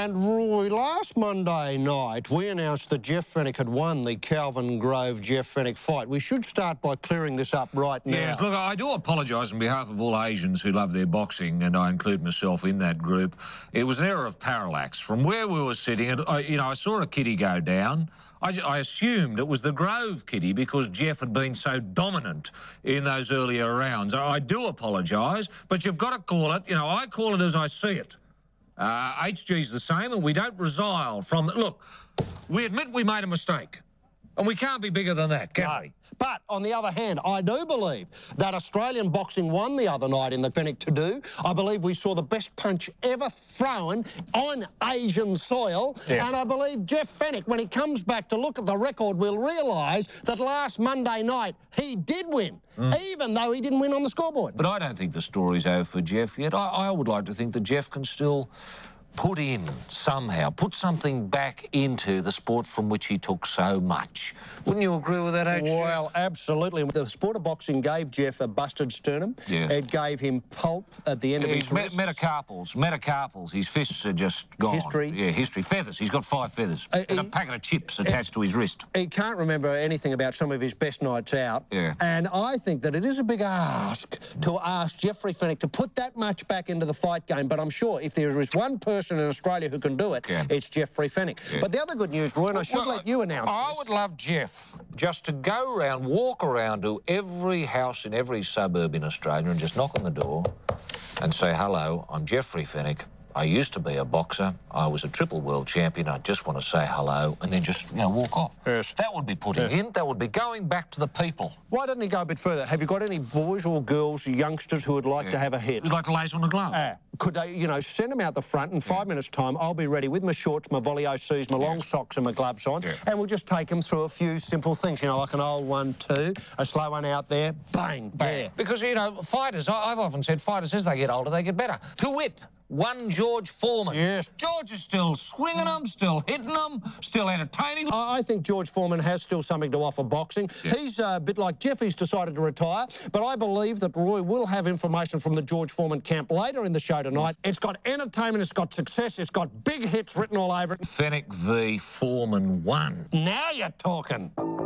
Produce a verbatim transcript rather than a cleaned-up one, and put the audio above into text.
And Roy, last Monday night, we announced that Jeff Fenech had won the Calvin Grove-Jeff Fenech fight. We should start by clearing this up right now. Yes, look, I do apologise on behalf of all Asians who love their boxing, and I include myself in that group. It was an error of parallax. From where we were sitting, and I, you know, I saw a kitty go down. I, I assumed it was the Grove kitty because Jeff had been so dominant in those earlier rounds. I, I do apologise, but you've got to call it, you know, I call it as I see it. Uh, H G's the same, and we don't resile from... Look, we admit we made a mistake, and we can't be bigger than that, can No. we? But, on the other hand, I do believe that Australian boxing won the other night in the Fenech to-do. I believe we saw the best punch ever thrown on Asian soil. Yeah. And I believe Jeff Fenech, when he comes back to look at the record, will realise that last Monday night he did win, mm. even though he didn't win on the scoreboard. But I don't think the story's over for Jeff yet. I, I would like to think that Jeff can still put in, somehow, put something back into the sport from which he took so much. Wouldn't you agree with that, H G? Well, absolutely. The sport of boxing gave Jeff a busted sternum. Yes. It gave him pulp at the end yeah, of his me wrists. Metacarpals, metacarpals. His fists are just gone. History. Yeah, history. Feathers. He's got five feathers. Uh, and he, a packet of chips attached uh, to his wrist. He can't remember anything about some of his best nights out. Yeah. And I think that it is a big ask to ask Jeffrey Fenech to put that much back into the fight game. But I'm sure if there is one person in Australia who can do it, yeah. it's Jeffrey Fenech. Yeah. But the other good news, Roy, and I should well, let you announce I this. would love Jeff just to go around, walk around to every house in every suburb in Australia and just knock on the door and say, hello, I'm Jeffrey Fenech. I used to be a boxer. I was a triple world champion. I just want to say hello, and then just, you know, walk off. Yes. That would be putting yes. in. That would be going back to the people. Why doesn't he go a bit further? Have you got any boys or girls, youngsters who would like yeah. to have a hit? You'd like to lace on a glove? Uh, could they, you know, send them out the front in five yeah. minutes' time. I'll be ready with my shorts, my volley O Cs, my yeah. long socks and my gloves on, yeah. and we'll just take them through a few simple things, you know, like an old one, two, a slow one out there, bang, bang. There. Because, you know, fighters, I've often said fighters, as they get older, they get better. To wit, one George Foreman. Yes. George is still swinging them, still hitting them, still entertaining. I think George Foreman has still something to offer boxing. Yeah. He's a bit like Jeff, he's decided to retire, but I believe that Roy will have information from the George Foreman camp later in the show tonight. It's got entertainment, it's got success, it's got big hits written all over it. Fenech v Foreman one. Now you're talking.